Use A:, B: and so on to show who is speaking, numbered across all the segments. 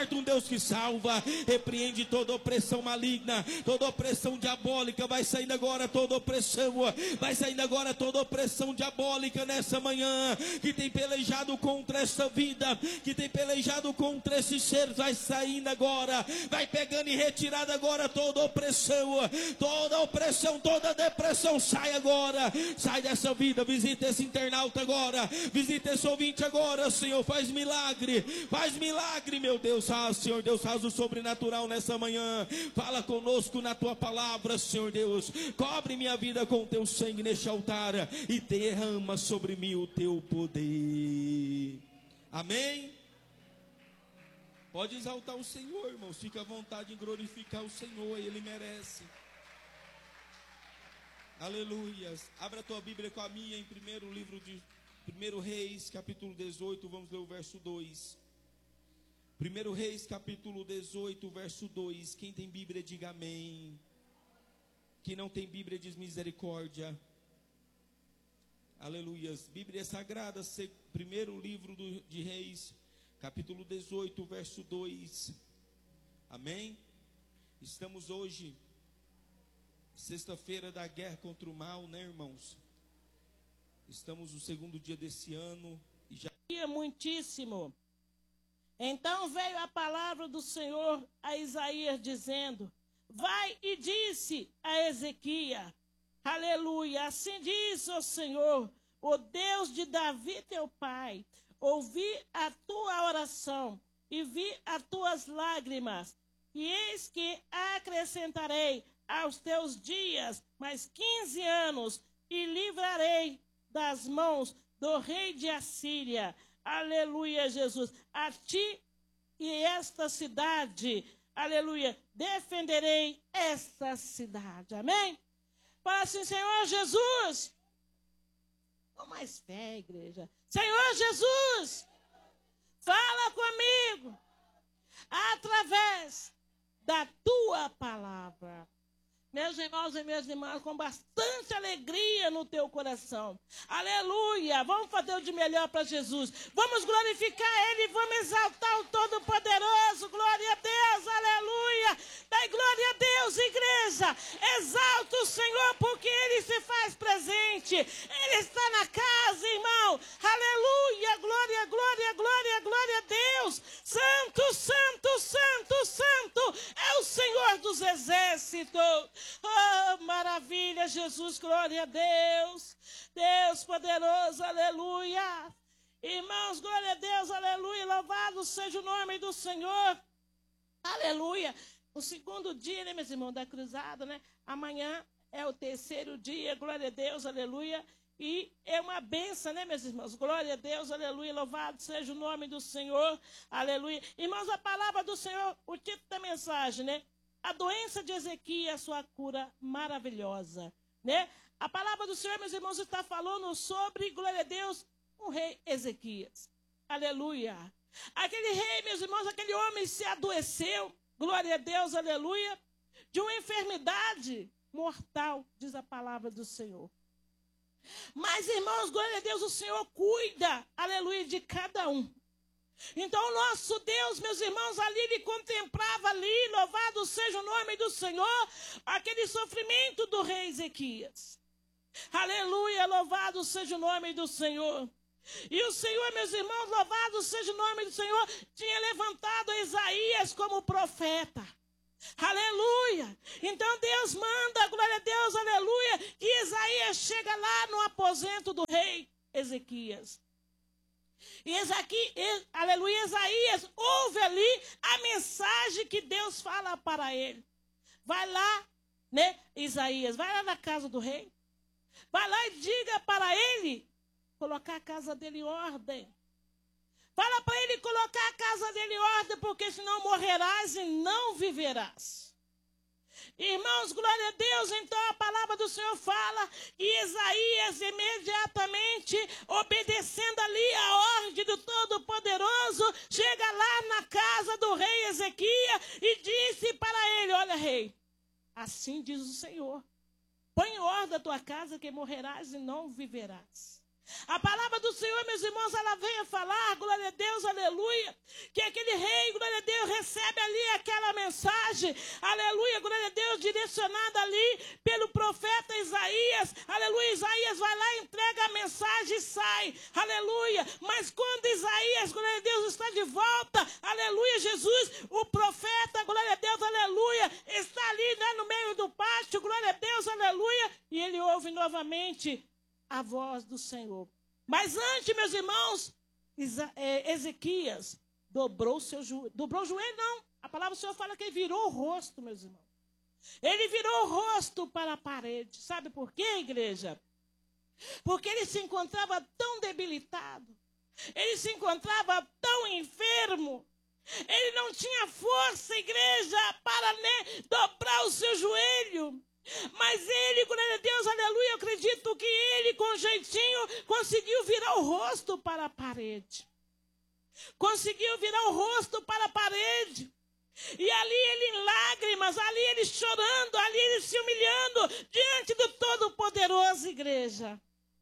A: liberta, um Deus que salva. Repreende toda opressão maligna, toda opressão diabólica. Vai saindo agora toda opressão, vai saindo agora toda opressão diabólica nessa manhã, que tem pelejado contra essa vida, que tem pelejado contra esses seres. Vai saindo agora, vai pegando e retirada agora toda opressão, toda depressão. Sai agora, sai dessa vida. Visita esse internauta agora, visita esse ouvinte agora, Senhor. Faz milagre, meu Deus. Senhor Deus, faz o sobrenatural nessa manhã. Fala conosco na tua palavra, Senhor Deus. Cobre minha vida com teu sangue neste altar e derrama sobre mim o teu poder. Amém? Pode exaltar o Senhor, irmãos. Fica à vontade em glorificar o Senhor, Ele merece. Aleluias. Abra a tua Bíblia com a minha em primeiro livro de 1 Reis, capítulo 18, vamos ler o verso 2. 1 Reis, capítulo 18, verso 2. Quem tem Bíblia, diga amém. Quem não tem Bíblia, diz misericórdia. Aleluias. Bíblia Sagrada, primeiro livro de Reis, capítulo 18, verso 2. Amém? Estamos hoje, sexta-feira da guerra contra o mal, né, irmãos? Estamos no segundo dia desse ano. E já
B: muitíssimo. Então veio a palavra do Senhor a Isaías dizendo: vai e disse a Ezequias, aleluia, assim diz o Senhor, o Deus de Davi teu pai, ouvi a tua oração e vi as tuas lágrimas, e eis que acrescentarei aos teus dias mais 15 anos, e livrarei das mãos do rei de Assíria. Aleluia, Jesus. A ti e esta cidade, aleluia, defenderei esta cidade. Amém? Fala assim: Senhor Jesus, com mais fé, igreja. Senhor Jesus, fala comigo através da tua palavra. Meus irmãos e minhas irmãs, com bastante alegria no teu coração. Aleluia! Vamos fazer o de melhor para Jesus. Vamos glorificar Ele, vamos exaltar o Todo-Poderoso. Glória a Deus, aleluia! Dai glória a Deus, igreja. Exalta o Senhor, porque Ele se faz presente. Ele está na casa, irmão. Aleluia! Glória, glória, glória, glória a Deus. Santo, santo, santo, santo é o Senhor dos exércitos. Oh, maravilha, Jesus, glória a Deus. Deus poderoso, aleluia. Irmãos, glória a Deus, aleluia. Louvado seja o nome do Senhor. Aleluia. O segundo dia, né, meus irmãos, da cruzada, né? Amanhã é o terceiro dia, glória a Deus, aleluia. E é uma benção, né, meus irmãos? Glória a Deus, aleluia. Louvado seja o nome do Senhor, aleluia. Irmãos, a palavra do Senhor, o título da mensagem, né? A doença de Ezequias, a sua cura maravilhosa, né? A palavra do Senhor, meus irmãos, está falando sobre, glória a Deus, o rei Ezequias. Aleluia. Aquele rei, meus irmãos, aquele homem se adoeceu, glória a Deus, aleluia, de uma enfermidade mortal, diz a palavra do Senhor. Mas, irmãos, glória a Deus, o Senhor cuida, aleluia, de cada um. Então o nosso Deus, meus irmãos, ali ele contemplava ali, louvado seja o nome do Senhor, aquele sofrimento do rei Ezequias. Aleluia, louvado seja o nome do Senhor. E o Senhor, meus irmãos, louvado seja o nome do Senhor, tinha levantado Isaías como profeta. Aleluia. Então Deus manda, glória a Deus, aleluia, que Isaías chega lá no aposento do rei Ezequias. E aleluia, Isaías ouve ali a mensagem que Deus fala para ele. Vai lá, né, Isaías, vai lá na casa do rei. Vai lá e diga para ele colocar a casa dele em ordem. Fala para ele colocar a casa dele em ordem, porque senão morrerás e não viverás. Irmãos, glória a Deus, então a palavra do Senhor fala que Isaías imediatamente, obedecendo ali a ordem do Todo-Poderoso, chega lá na casa do rei Ezequias e disse para ele: olha, rei, assim diz o Senhor, põe em ordem a tua casa que morrerás e não viverás. A palavra do Senhor, meus irmãos, ela veio falar, glória a Deus, aleluia, que aquele rei, glória a Deus, recebe ali aquela mensagem, aleluia, glória a Deus, direcionada ali pelo profeta Isaías, aleluia, Isaías vai lá, entrega a mensagem e sai, aleluia, mas quando Isaías, glória a Deus, está de volta, aleluia, Jesus, o profeta, glória a Deus, aleluia, está ali, né, no meio do pátio, glória a Deus, aleluia, e ele ouve novamente a voz do Senhor. Mas antes, meus irmãos, Ezequias dobrou o joelho, não, a palavra do Senhor fala que ele virou o rosto, meus irmãos. Ele virou o rosto para a parede. Sabe por quê, igreja? Porque ele se encontrava tão debilitado. Ele se encontrava tão enfermo. Ele não tinha força, igreja, para dobrar o seu joelho. Mas ele, glória a Deus, aleluia, eu acredito que ele, com jeitinho, conseguiu virar o rosto para a parede. Conseguiu virar o rosto para a parede. E ali ele em lágrimas, ali ele chorando, ali ele se humilhando diante do Todo-Poderoso, igreja.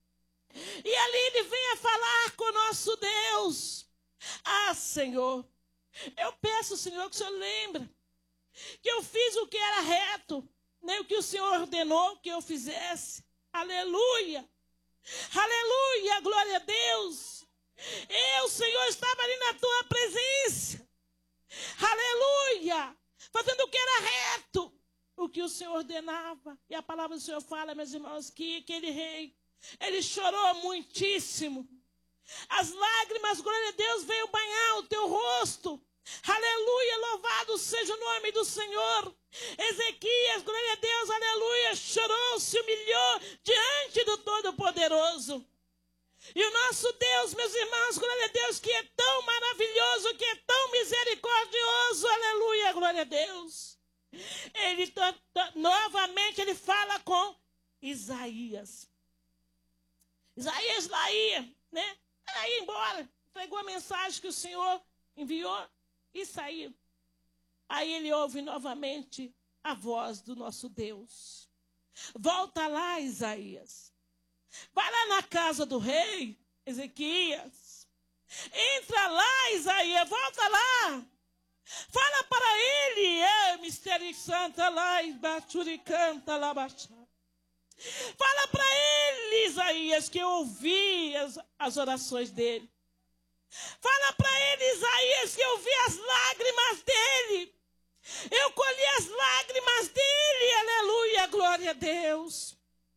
B: E ali ele vem a falar com o nosso Deus. Ah, Senhor, eu peço, Senhor, que o Senhor lembre que eu fiz o que era reto, nem o que o Senhor ordenou que eu fizesse. Aleluia, aleluia, glória a Deus. Eu, Senhor, estava ali na tua presença. Aleluia, fazendo o que era reto, o que o Senhor ordenava. E a palavra do Senhor fala, meus irmãos, que aquele rei, ele chorou muitíssimo. As lágrimas, glória a Deus, veio banhar o teu rosto. Aleluia, louvado seja o nome do Senhor. Ezequias, glória a Deus, aleluia, chorou, se humilhou diante do Todo-Poderoso. E o nosso Deus, meus irmãos, glória a Deus, que é tão maravilhoso, que é tão misericordioso, aleluia, glória a Deus. Ele novamente ele fala com Isaías. Isaías lá ia, né? Ia embora, entregou a mensagem que o Senhor enviou e saiu. Aí ele ouve novamente a voz do nosso Deus. Volta lá, Isaías. Vai lá na casa do rei, Ezequias. Entra lá, Isaías, volta lá. Fala para ele, mistério santa lá, canta lá, baixar. Fala para ele, Isaías, que eu ouvi as orações dele. Fala para ele, Isaías, que eu vi as lágrimas dele. Eu colhi as lágrimas dele, aleluia, glória a Deus.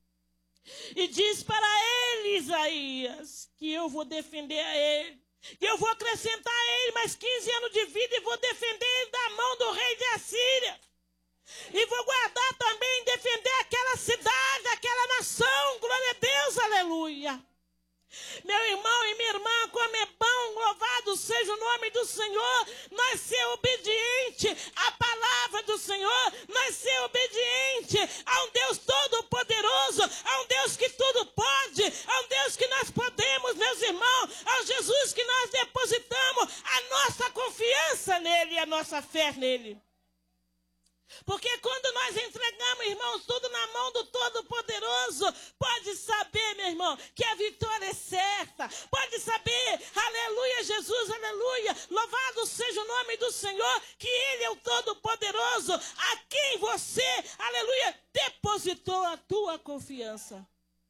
B: E diz para ele, Isaías, que eu vou defender a ele, que eu vou acrescentar a ele mais 15 anos de vida e vou defender ele da mão do rei de Assíria. E vou guardar também, defender aquela cidade, aquela nação, glória a Deus, aleluia. Meu irmão e minha irmã, como é bom, louvado seja o nome do Senhor, nós ser obediente à palavra do Senhor, nós ser obediente a um Deus todo-poderoso, a um Deus que tudo pode, a um Deus que nós podemos, meus irmãos, ao Jesus que nós depositamos a nossa confiança nele e a nossa fé nele. Porque quando nós entregamos, irmãos, tudo na mão do Todo-Poderoso, pode saber, meu irmão, que a vitória é certa. Pode saber, aleluia, Jesus, aleluia, louvado seja o nome do Senhor, que Ele é o Todo-Poderoso, a quem você, aleluia, depositou a tua confiança.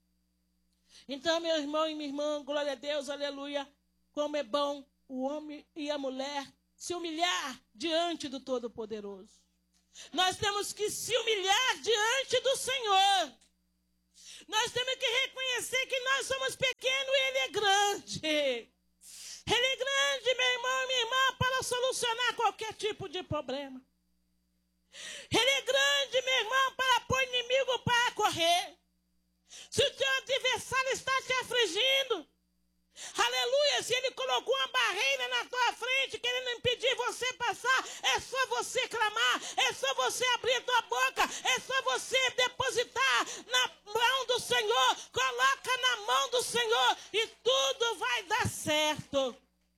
B: Então, meu irmão e minha irmã, glória a Deus, aleluia, como é bom o homem e a mulher se humilhar diante do Todo-Poderoso. Nós temos que se humilhar diante do Senhor. Nós temos que reconhecer que nós somos pequenos e Ele é grande. Ele é grande, meu irmão e minha irmã, para solucionar qualquer tipo de problema. Ele é grande, meu irmão, para pôr o inimigo para correr. Se o teu adversário está te afligindo, aleluia, se ele colocou uma barreira na tua frente, querendo impedir você passar, é só você clamar, é só você abrir a tua boca, é só você depositar na mão do Senhor, coloca na mão do Senhor e tudo vai dar certo.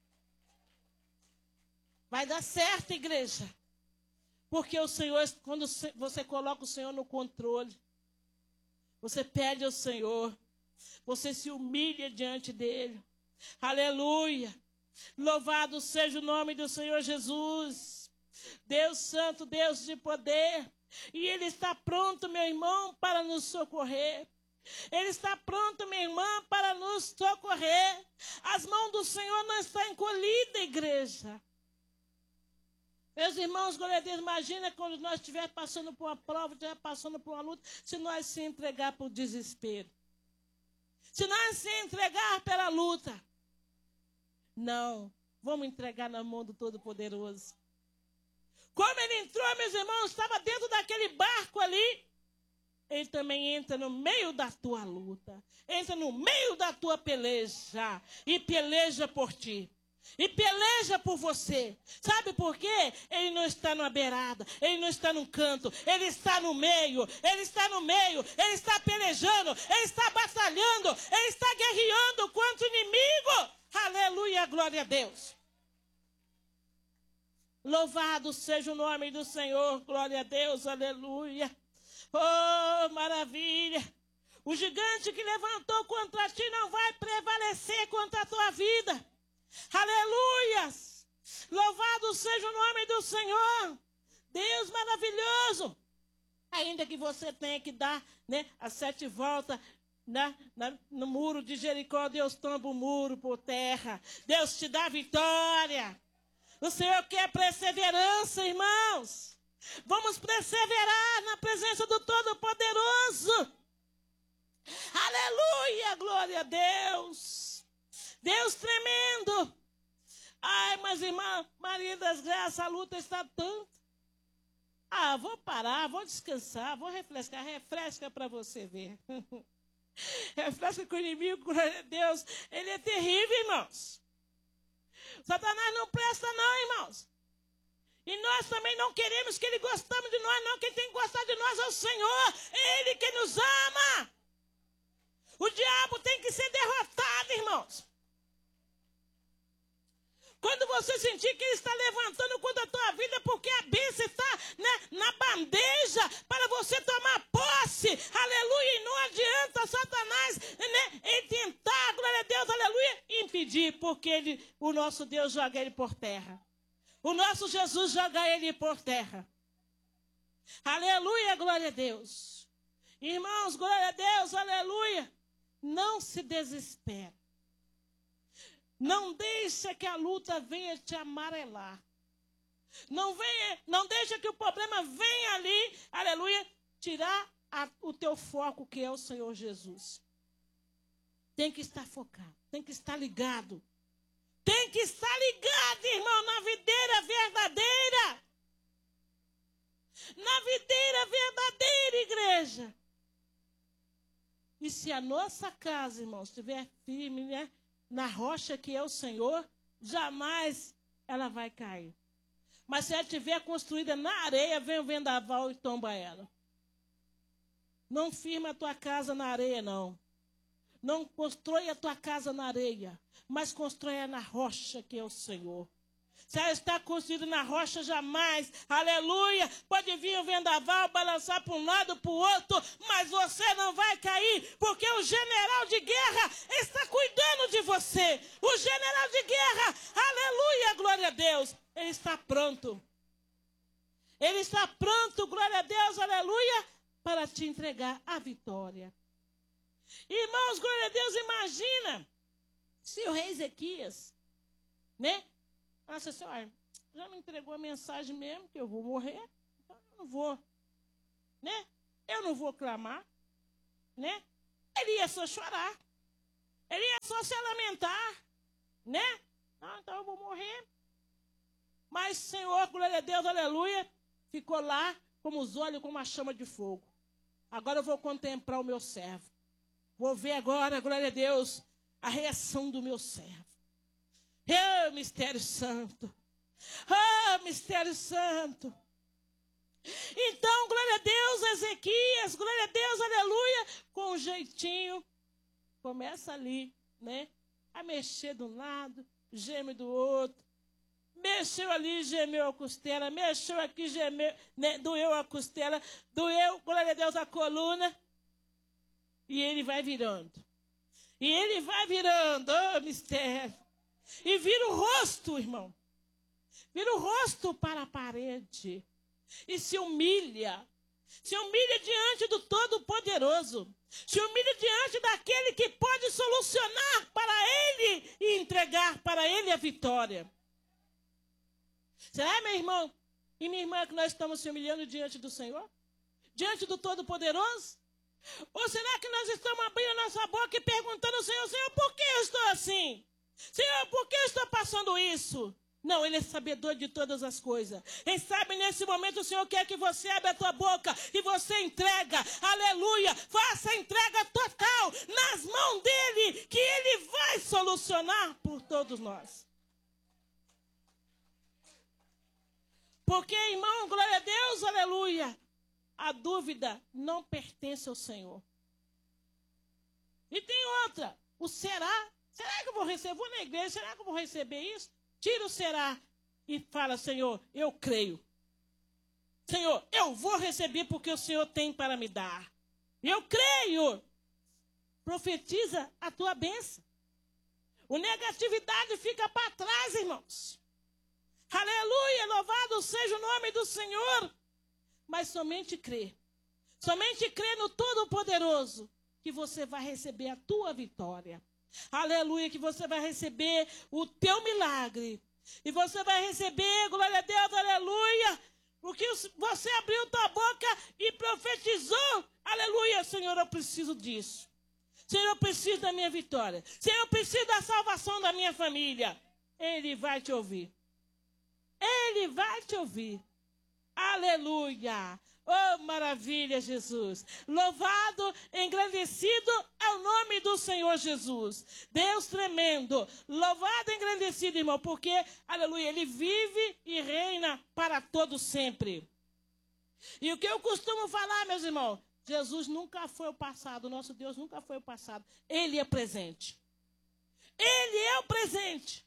B: Vai dar certo, igreja. Porque o Senhor, quando você coloca o Senhor no controle, você pede ao Senhor, você se humilha diante dele. Aleluia. Louvado seja o nome do Senhor Jesus. Deus santo, Deus de poder. E Ele está pronto, meu irmão, para nos socorrer. Ele está pronto, minha irmã, para nos socorrer. As mãos do Senhor não estão encolhidas, igreja. Meus irmãos, glória a Deus, imagina quando nós estivermos passando por uma prova, estivermos passando por uma luta, se nós se entregar por desespero. Se nós se entregar pela luta. Não, vamos entregar na mão do Todo-Poderoso. Como ele entrou, meus irmãos, estava dentro daquele barco ali. Ele também entra no meio da tua luta. Entra no meio da tua peleja. E peleja por ti. E peleja por você. Sabe por quê? Ele não está numa beirada. Ele não está num canto. Ele está no meio. Ele está no meio. Ele está pelejando. Ele está batalhando. Ele está guerreando contra o inimigo. Aleluia, glória a Deus. Louvado seja o nome do Senhor. Glória a Deus, aleluia. Oh, maravilha. O gigante que levantou contra ti não vai prevalecer contra a tua vida. Aleluias. Louvado seja o nome do Senhor. Deus maravilhoso. Ainda que você tenha que dar, né, as 7 voltas no muro de Jericó, Deus tomba o muro por terra. Deus te dá vitória. O Senhor quer perseverança, irmãos. Vamos perseverar na presença do Todo-Poderoso. Aleluia, glória a Deus. Deus tremendo. Ai, mas irmã, Maria das Graças, a luta está tanto. Ah, vou parar, vou descansar, vou refrescar. Refresca para você ver. Refresca com o inimigo, glória a Deus. Ele é terrível, irmãos. Satanás não presta não, irmãos. E nós também não queremos que ele gostamos de nós, não. Quem tem que gostar de nós é o Senhor. É Ele que nos ama. O diabo tem que ser derrotado, irmãos. Quando você sentir que ele está levantando contra a tua vida, porque a bênção está, né, na bandeja para você tomar posse. Aleluia. E não adianta Satanás, né, ele tentar, glória a Deus, aleluia, impedir, porque o nosso Deus joga ele por terra. O nosso Jesus joga ele por terra. Aleluia, glória a Deus. Irmãos, glória a Deus, aleluia. Não se desespere. Não deixe que a luta venha te amarelar. Não deixe que o problema venha ali, aleluia, tirar o teu foco, que é o Senhor Jesus. Tem que estar focado, tem que estar ligado. Tem que estar ligado, irmão, na videira verdadeira. Na videira verdadeira, igreja. E se a nossa casa, irmão, estiver firme, né, na rocha que é o Senhor, jamais ela vai cair. Mas se ela estiver construída na areia, vem o vendaval e tomba ela. Não firma a tua casa na areia, não. Não constrói a tua casa na areia, mas constrói na rocha que é o Senhor. Se ela está construída na rocha, jamais, aleluia, pode vir o vendaval, balançar para um lado, para o outro, mas você não vai cair, porque o general de guerra está cuidando de você. O general de guerra, aleluia, glória a Deus, ele está pronto. Ele está pronto, glória a Deus, aleluia, para te entregar a vitória. Irmãos, glória a Deus, imagina se o rei Ezequias, né? Nossa Senhora, já me entregou a mensagem mesmo que eu vou morrer, então eu não vou, né? Eu não vou clamar, né? Ele ia só chorar, ele ia só se lamentar, né? Ah, então eu vou morrer. Mas o Senhor, glória a Deus, aleluia, ficou lá como os olhos, como uma chama de fogo. Agora eu vou contemplar o meu servo. Vou ver agora, glória a Deus, a reação do meu servo. Oh, mistério santo. Oh, mistério santo. Então, glória a Deus, Ezequias, glória a Deus, aleluia, com um jeitinho, começa ali, né, a mexer de um lado, geme do outro. Mexeu ali, gemeu a costela, mexeu aqui, gemeu, né, doeu a costela, doeu, glória a Deus, a coluna. E ele vai virando. E ele vai virando, oh, mistério. E vira o rosto, irmão. vira o rosto para a parede e se humilha. Se humilha diante do Todo-Poderoso. Se humilha diante daquele que pode solucionar para ele e entregar para ele a vitória. Será, meu irmão e minha irmã, que nós estamos se humilhando diante do Senhor? Diante do Todo-Poderoso? Ou será que nós estamos abrindo a nossa boca e perguntando ao Senhor, Senhor, por que eu estou assim? Senhor, por que eu estou passando isso? Não, Ele é sabedor de todas as coisas. Quem sabe nesse momento o Senhor quer que você abra a tua boca e você entrega, aleluia, faça a entrega total nas mãos dEle, que Ele vai solucionar por todos nós. Porque, irmão, glória a Deus, aleluia, a dúvida não pertence ao Senhor. E tem outra, o será. Será que eu vou receber? Vou na igreja, será que eu vou receber isso? Tira o será e fala, Senhor, eu creio. Senhor, eu vou receber porque o Senhor tem para me dar. Eu creio. Profetiza a tua bênção. O negatividade fica para trás, irmãos. Aleluia, louvado seja o nome do Senhor. Mas somente crê. Somente crê no Todo-Poderoso que você vai receber a tua vitória. Aleluia, que você vai receber o teu milagre. E você vai receber, glória a Deus, aleluia. Porque você abriu tua boca e profetizou. Aleluia, Senhor, eu preciso disso. Senhor, eu preciso da minha vitória. Senhor, eu preciso da salvação da minha família. Ele vai te ouvir. Ele vai te ouvir. Aleluia. Oh, maravilha, Jesus. Louvado, engrandecido é o nome do Senhor Jesus. Deus tremendo. Louvado, engrandecido, irmão, porque, aleluia, Ele vive e reina para todo sempre. E o que eu costumo falar, meus irmãos, Jesus nunca foi o passado, nosso Deus nunca foi o passado. Ele é presente. Ele é o presente.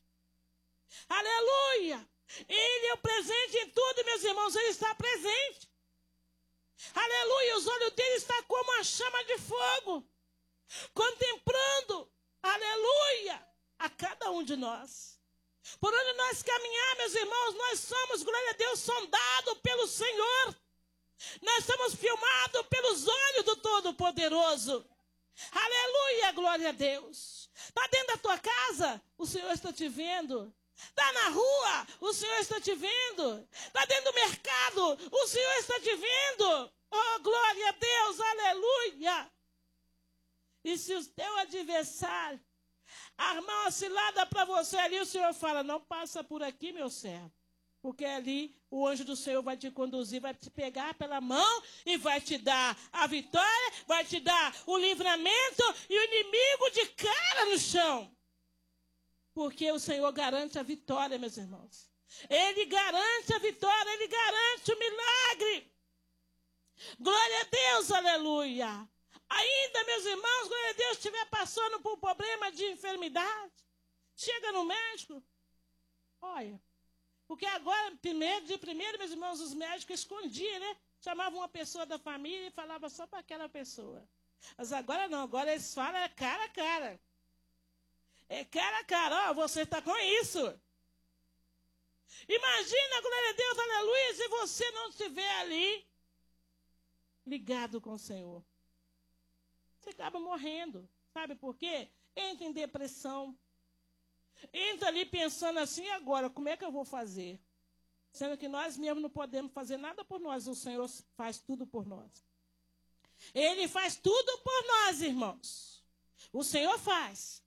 B: Aleluia. Ele é o presente em tudo, meus irmãos, Ele está presente. Aleluia, os olhos dele estão como uma chama de fogo, contemplando, aleluia, a cada um de nós. Por onde nós caminhar, meus irmãos, nós somos, glória a Deus, sondados pelo Senhor. Nós somos filmados pelos olhos do Todo-Poderoso. Aleluia, glória a Deus. Está dentro da tua casa, o Senhor está te vendo. Está na rua, o Senhor está te vendo. Está dentro do mercado, o Senhor está te vendo. Oh, glória a Deus, aleluia. E se o teu adversário armar uma cilada para você ali, o Senhor fala, não passa por aqui, meu servo. Porque ali o anjo do Senhor vai te conduzir, vai te pegar pela mão e vai te dar a vitória, vai te dar o livramento e o inimigo de cara no chão. Porque o Senhor garante a vitória, meus irmãos. Ele garante a vitória, Ele garante o milagre. Glória a Deus, aleluia. Ainda, meus irmãos, glória a Deus, estiver passando por um problema de enfermidade, chega no médico, olha, porque agora, primeiro, meus irmãos, os médicos escondiam, né? Chamavam uma pessoa da família e falavam só para aquela pessoa. Mas agora não, agora eles falam cara a cara. É cara a cara, ó, você está com isso. Imagina, glória a Deus, aleluia, se você não estiver ali ligado com o Senhor. Você acaba morrendo. Sabe por quê? Entra em depressão. Entra ali pensando assim, agora, como é que eu vou fazer? Sendo que nós mesmos não podemos fazer nada por nós, o Senhor faz tudo por nós. Ele faz tudo por nós, irmãos. O Senhor faz.